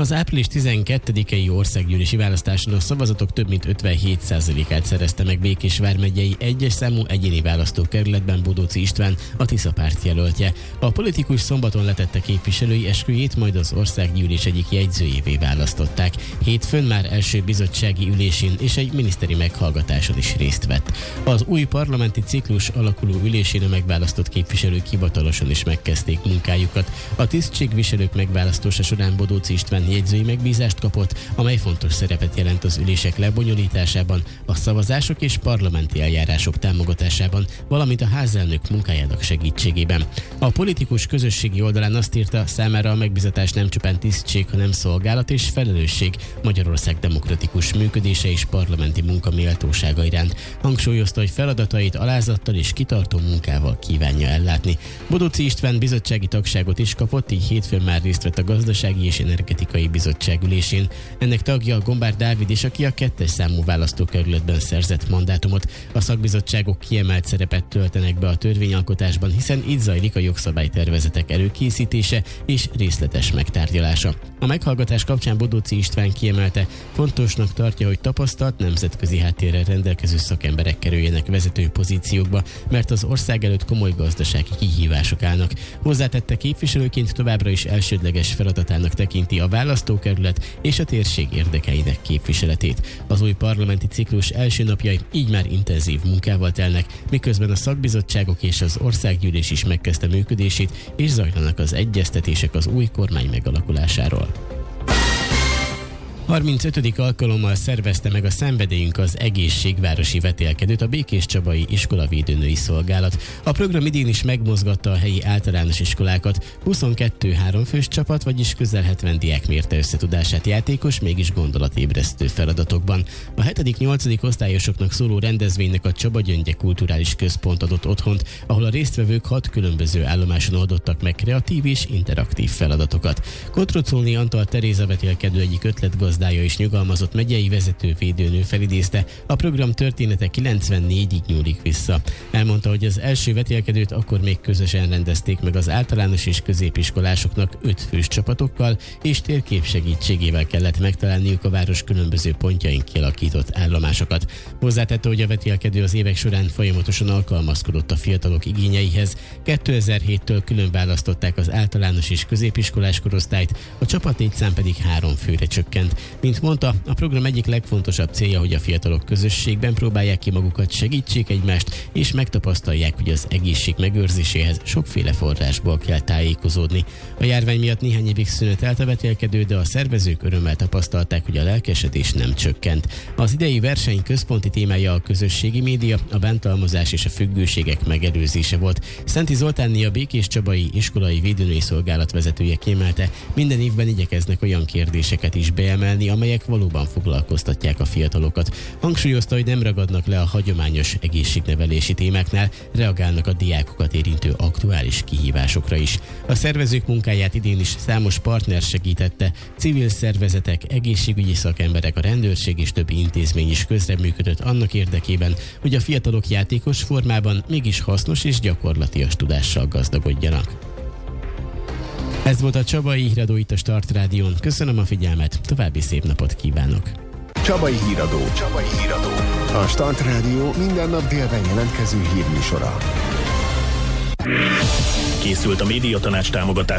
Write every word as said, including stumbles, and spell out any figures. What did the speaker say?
Az április tizenkettedikei országgyűlési választáson a szavazatok több mint ötvenhét százalékát szerezte meg Békés vármegyei egyes számú egyéni választókerületben Bodóczy István, a Tisza párt jelöltje. A politikus szombaton letette képviselői esküjét, majd az országgyűlés egyik jegyzőjévé választották. Hétfőn már első bizottsági ülésén és egy miniszteri meghallgatáson is részt vett. Az új parlamenti ciklus alakuló ülésén a megválasztott képviselők hivatalosan is megkezdték munkájukat. A tisztségviselők megválasztása során Bodóczy István jegyzői megbízást kapott, amely fontos szerepet jelent az ülések lebonyolításában, a szavazások és parlamenti eljárások támogatásában, valamint a házelnök munkájának segítségében. A politikus közösségi oldalán azt írta, számára a megbízatás nem csupán tisztség, hanem szolgálat és felelősség Magyarország demokratikus működése és parlamenti munka méltósága iránt. Hangsúlyozta, hogy feladatait alázattal és kitartó munkával kívánja ellátni. Bodóczy István bizottsági tagságot is kapott, így hétfőn már részt vett a gazdasági és energetikai bizottság ülésén. Ennek tagja a Gombár Dávid is, aki a kettes számú választókerületben szerzett mandátumot. A szakbizottságok kiemelt szerepet töltenek be a törvényalkotásban, hiszen itt zajlik a jogszabálytervezetek előkészítése és részletes megtárgyalása. A meghallgatás kapcsán Bodóczy István kiemelte, fontosnak tartja, hogy tapasztalt, nemzetközi háttérrel rendelkező szakemberek kerüljenek vezető pozíciókba, mert az ország előtt komoly gazdasági kihívások állnak. Hozzátette, képviselőként továbbra is elsődleges feladatának tekinti a választókerület és a térség érdekeinek képviseletét. Az új parlamenti ciklus első napjai így már intenzív munkával telnek, miközben a szakbizottságok és az országgyűlés is megkezdte működését, és zajlanak az egyeztetések az új kormány megalakulásáról. harmincötödik alkalommal szervezte meg a Szenvedélyünk az egészségvárosi vetélkedőt a Békéscsabai Iskolavédőnői Szolgálat. A program idén is megmozgatta a helyi általános iskolákat. huszonkettő háromfős csapat, vagyis közel hetven diák mérte összetudását játékos, mégis gondolatébresztő feladatokban. A hetedik-nyolcadik osztályosoknak szóló rendezvénynek a Csaba Gyöngye Kulturális Központ adott otthont, ahol a résztvevők hat különböző állomáson oldottak meg kreatív és interaktív feladatokat. Kotrocolni Antal Teréza vetélkedő egyik ötletgazdája és nyugalmazott megyei vezető védőnő felidézte, a program története kilencvennégyig nyúlik vissza. Elmondta, hogy az első vetélkedőt akkor még közösen rendezték meg az általános és középiskolásoknak öt fős csapatokkal, és térkép segítségével kellett megtalálniuk a város különböző pontjain kialakított állomásokat. Hozzátette, hogy a vetélkedő az évek során folyamatosan alkalmazkodott a fiatalok igényeihez. kétezer-héttől külön választották az általános és középiskolás korosztályt, a csapatlétszám pedig három főre csökkent. Mint mondta, a program egyik legfontosabb célja, hogy a fiatalok közösségben próbálják ki magukat, segítsék egymást, és megtapasztalják, hogy az egészség megőrzéséhez sokféle forrásból kell tájékozódni. A járvány miatt néhány évig szünetelt a vetélkedő, de a szervezők örömmel tapasztalták, hogy a lelkesedés nem csökkent. Az idei verseny központi témája a közösségi média, a bántalmazás és a függőségek megelőzése volt. Szenti Zoltánné, a Békéscsabai Iskolai Védőnői Szolgálat vezetője kiemelte, minden évben igyekeznek olyan kérdéseket is beemelni, amelyek valóban foglalkoztatják a fiatalokat. Hangsúlyozta, hogy nem ragadnak le a hagyományos egészségnevelési témáknál, reagálnak a diákokat érintő aktuális kihívásokra is. A szervezők munkáját idén is számos partner segítette, civil szervezetek, egészségügyi szakemberek, a rendőrség és többi intézmény is közreműködött annak érdekében, hogy a fiatalok játékos formában mégis hasznos és gyakorlatias tudással gazdagodjanak. Ez volt a Csabai Híradó itt a Start Rádión. Köszönöm a figyelmet, további szép napot kívánok! Csabai Híradó. Csabai Híradó. A Start Rádió minden nap délben jelentkező hírműsora. Készült a Médiatanács támogatásával.